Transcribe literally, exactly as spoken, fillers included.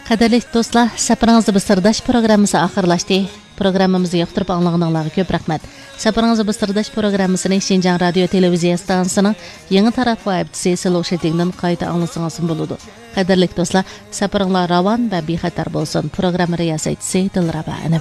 Qadirlik do'stlar, safaringizni bir sirdash programmasi oxirlashdi. Programmamizni yoqtirib anglag'aninglarga ko'p rahmat. Safaringizni bir sirdash programmasini Xinjiang radio televiziya stansiyasining yangi taraf vayibchisi Seloshidingdan qayta anglasangiz bo'ladi. Qadirlik do'stlar, safaringlar ravon va bexatar bo'lsin. Program riyosatchisi Dilraba